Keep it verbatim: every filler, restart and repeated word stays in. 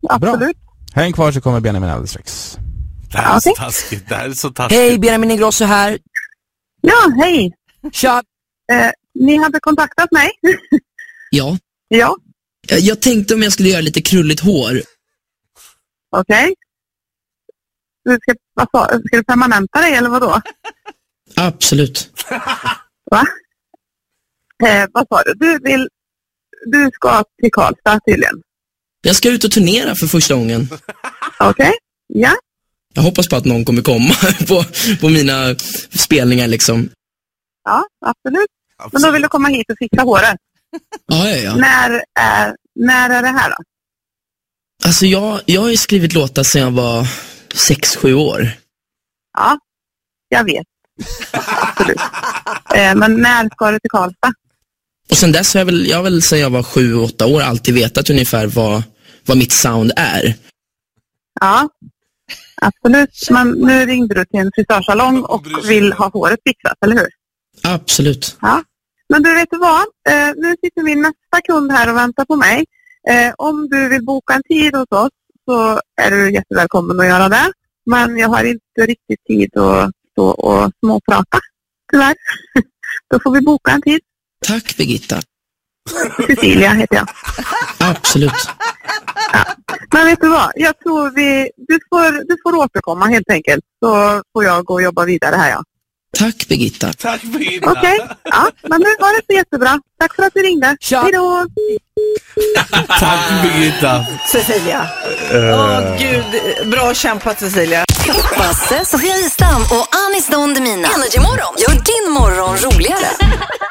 absolut. Bra. Häng kvar så kommer Benjamin alldeles strax. Det här är Okay. så taskigt, det här är så taskigt. Hej, Benjamin Ingrosso här. Ja, hej. Tja. Eh, ni hade kontaktat mig. Ja. Ja, Jag tänkte om jag skulle göra lite krulligt hår. okej. Okay. Du ska, vad sa, ska du permanenta dig eller vad då? Absolut. Va? Eh, vad sa du? Du vill, du ska till Karlstad tydligen. Jag ska ut och turnera för första gången. Okej, okay. Ja. Jag hoppas på att någon kommer komma på, på mina spelningar liksom. Ja, absolut. Men då vill du komma hit och fixa håret. Ja, ja, ja. När är, när är det här då? Alltså jag, jag har ju skrivit låtar sedan jag var sex sju år. Ja, jag vet. Absolut. Eh, men när ska du till Karlstad? Och sen dess har jag väl, jag väl sedan jag var sju åtta år alltid vetat ungefär vad, vad mitt sound är. Ja, absolut. Men nu ringde du till en frisörsalong och vill ha håret fixat, eller hur? Absolut. Ja. Men du, vet du vad? Eh, nu sitter min nästa kund här och väntar på mig. Eh, om du vill boka en tid hos oss så är du jättevälkommen att göra det. Men jag har inte riktigt tid att stå och småprata, tyvärr. Då får vi boka en tid. Tack Birgitta. Cecilia heter jag. Absolut. Ja. Men vet du vad? Jag tror vi... Du får, du får återkomma helt enkelt. Så får jag gå och jobba vidare här, ja. Tack Birgitta. Tack Birgitta. Okej, okay. Ja, men nu var det så jättebra. Tack för att du ringde. Tja. Hej då! Tack Birgitta. Cecilia. Åh uh. oh, gud, bra kämpat Cecilia. Basse, Sofia Wistam och Anis Don Demina. Energy Morgon gör din morgon roligare.